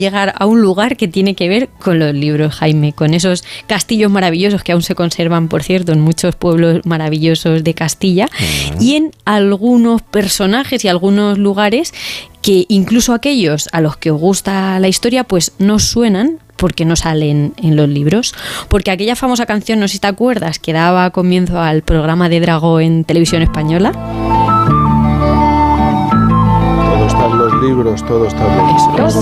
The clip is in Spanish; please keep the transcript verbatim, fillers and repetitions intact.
llegar a un lugar que tiene que ver con los libros, Jaime, con esos castillos maravillosos que aún se conservan, por cierto, en muchos pueblos maravillosos de Castilla, uh-huh. y en algunos personajes y algunos lugares que incluso aquellos a los que os gusta la historia, pues no suenan porque no salen en los libros. Porque aquella famosa canción, no sé si te acuerdas, que daba comienzo al programa de Drago en Televisión Española. Todo está en los libros, todo está en los libros.